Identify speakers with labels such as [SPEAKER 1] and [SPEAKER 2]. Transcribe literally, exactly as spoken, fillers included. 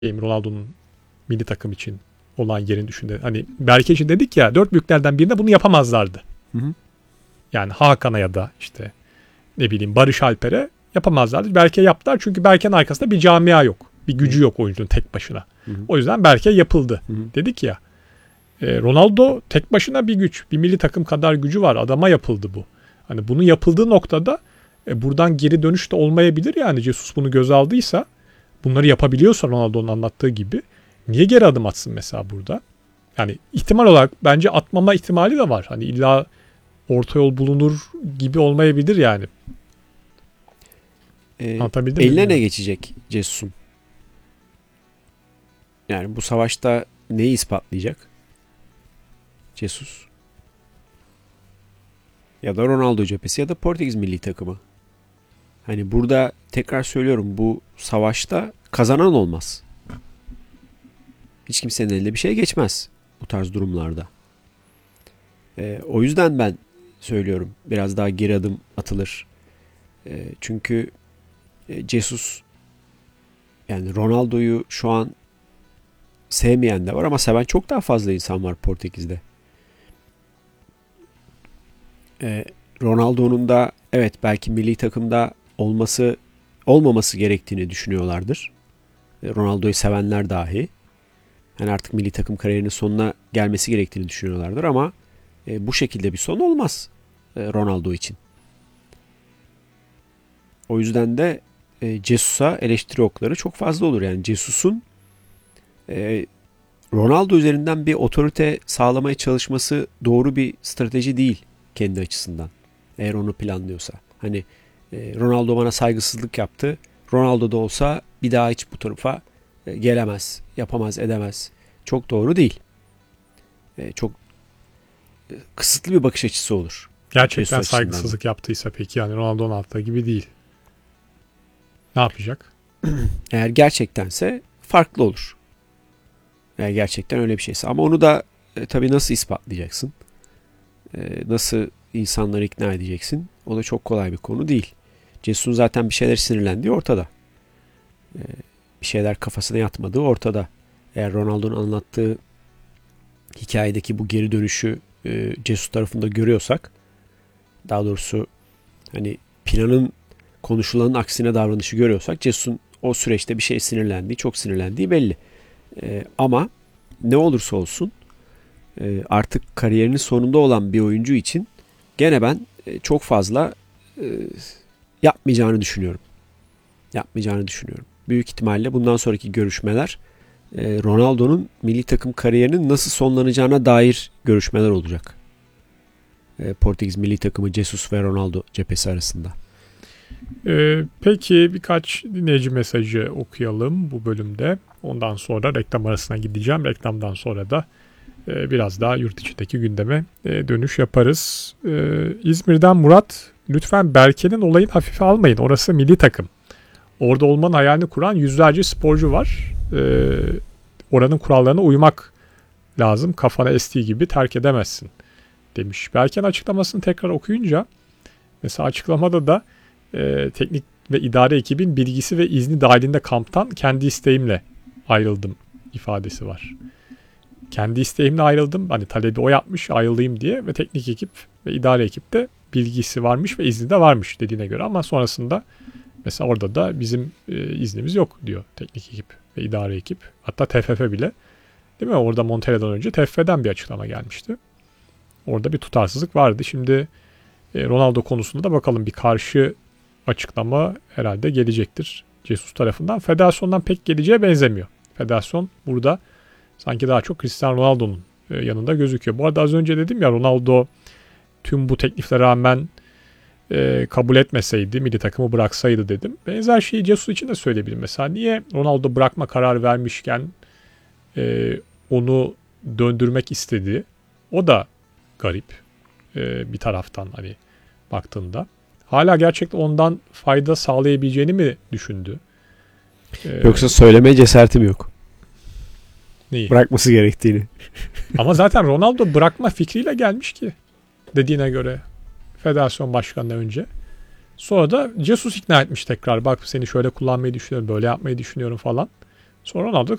[SPEAKER 1] Ronaldo'nun milli takım için olan yerini düşündü. Hani Berke için dedik ya, dört büyüklerden birinde bunu yapamazlardı.
[SPEAKER 2] Hı hı.
[SPEAKER 1] Yani Hakan'a ya da işte ne bileyim Barış Alper'e yapamazlardı. Berke yaptılar çünkü Berke'nin arkasında bir camia yok. Bir gücü
[SPEAKER 2] Hı.
[SPEAKER 1] yok oyuncunun tek başına.
[SPEAKER 2] Hı hı.
[SPEAKER 1] O yüzden Berke yapıldı.
[SPEAKER 2] Hı hı.
[SPEAKER 1] Dedik ya. E, Ronaldo tek başına bir güç. Bir milli takım kadar gücü var. Adama yapıldı bu. Hani bunun yapıldığı noktada e, buradan geri dönüş de olmayabilir yani. Jesus bunu göz aldıysa, bunları yapabiliyorsa Ronaldo'nun anlattığı gibi, niye geri adım atsın mesela burada? Yani ihtimal olarak bence atmama ihtimali de var. Hani illa orta yol bulunur gibi olmayabilir yani.
[SPEAKER 2] Ee,
[SPEAKER 1] Anlatabildim mi?
[SPEAKER 2] eline ne geçecek Jesus'un? Yani bu savaşta neyi ispatlayacak Jesus? Ya da Ronaldo cephesi ya da Portekiz milli takımı. Hani burada tekrar söylüyorum, bu savaşta kazanan olmaz. Hiç kimsenin eline bir şey geçmez bu tarz durumlarda. Ee, o yüzden ben söylüyorum, biraz daha geri adım atılır. Ee, çünkü e, Jesus, yani Ronaldo'yu şu an sevmeyen de var ama seven çok daha fazla insan var Portekiz'de. Ee, Ronaldo'nun da evet belki milli takımda olması olmaması gerektiğini düşünüyorlardır. Ronaldo'yu sevenler dahi. Yani artık milli takım kariyerinin sonuna gelmesi gerektiğini düşünüyorlardır ama e, bu şekilde bir son olmaz e, Ronaldo için. O yüzden de e, Jesus'a eleştiri okları çok fazla olur. Yani Jesus'un e, Ronaldo üzerinden bir otorite sağlamaya çalışması doğru bir strateji değil kendi açısından. Eğer onu planlıyorsa. Hani e, Ronaldo bana saygısızlık yaptı. Ronaldo da olsa bir daha hiç bu tarafa e, gelemez, yapamaz, edemez. Çok doğru değil. E, çok e, kısıtlı bir bakış açısı olur.
[SPEAKER 1] Gerçekten
[SPEAKER 2] Jesus
[SPEAKER 1] saygısızlık
[SPEAKER 2] açısından.
[SPEAKER 1] yaptıysa peki, yani Ronaldo'nun attığı gibi değil. Ne yapacak?
[SPEAKER 2] Eğer gerçektense farklı olur. Eğer gerçekten öyle bir şeyse. Ama onu da e, tabii nasıl ispatlayacaksın? E, nasıl insanları ikna edeceksin? O da çok kolay bir konu değil. Jesus'un zaten bir şeyler sinirlendiği ortada. E, bir şeyler kafasına yatmadığı ortada. Eğer Ronaldo'nun anlattığı hikayedeki bu geri dönüşü e, Jesus tarafında görüyorsak, daha doğrusu hani planın konuşulanın aksine davranışı görüyorsak, Jesus'un o süreçte bir şey sinirlendiği, çok sinirlendiği belli. E, ama ne olursa olsun e, artık kariyerinin sonunda olan bir oyuncu için gene ben e, çok fazla e, yapmayacağını düşünüyorum. Yapmayacağını düşünüyorum. Büyük ihtimalle bundan sonraki görüşmeler e, Ronaldo'nun milli takım kariyerinin nasıl sonlanacağına dair görüşmeler olacak. E, Portekiz milli takımı Jesus ve Ronaldo cephesi arasında.
[SPEAKER 1] Ee, peki birkaç dinleyici mesajı okuyalım bu bölümde. Ondan sonra reklam arasına gideceğim. Reklamdan sonra da e, biraz daha yurt içindeki gündeme e, dönüş yaparız. E, İzmir'den Murat, lütfen Berke'nin olayın hafife almayın. Orası milli takım. Orada olmanın hayalini kuran yüzlerce sporcu var. E, oranın kurallarına uymak lazım. Kafana estiği gibi terk edemezsin demiş. Berke'nin açıklamasını tekrar okuyunca, mesela açıklamada da e, teknik ve idare ekibin bilgisi ve izni dahilinde kamptan kendi isteğimle ayrıldım ifadesi var. Kendi isteğimle ayrıldım. Hani talebi o yapmış, ayrılayım diye, ve teknik ekip ve idare ekip de bilgisi varmış ve izni de varmış dediğine göre, ama sonrasında mesela orada da bizim e, iznimiz yok diyor teknik ekip ve idare ekip. Hatta T F F bile, değil mi? Orada Montella'dan önce T F F'den bir açıklama gelmişti. Orada bir tutarsızlık vardı. Şimdi e, Ronaldo konusunda da bakalım, bir karşı açıklama herhalde gelecektir Jesus tarafından. Federasyondan pek geleceğe benzemiyor. Federasyon burada sanki daha çok Cristiano Ronaldo'nun e, yanında gözüküyor. Bu arada az önce dedim ya, Ronaldo tüm bu tekliflere rağmen e, kabul etmeseydi, milli takımı bıraksaydı dedim. Benzer şeyi Jesus için de söyleyebilirim. Mesela niye Ronaldo bırakma kararı vermişken e, onu döndürmek istedi? O da garip e, bir taraftan hani baktığında. Hala gerçekten ondan fayda sağlayabileceğini mi düşündü? Ee,
[SPEAKER 2] Yoksa söylemeye cesaretim yok.
[SPEAKER 1] Neyi?
[SPEAKER 2] Bırakması gerektiğini.
[SPEAKER 1] Ama zaten Ronaldo bırakma fikriyle gelmiş ki, dediğine göre, federasyon başkanından önce. Sonra da Jesus ikna etmiş tekrar. Bak, seni şöyle kullanmayı düşünüyorum, böyle yapmayı düşünüyorum falan. Sonra Ronaldo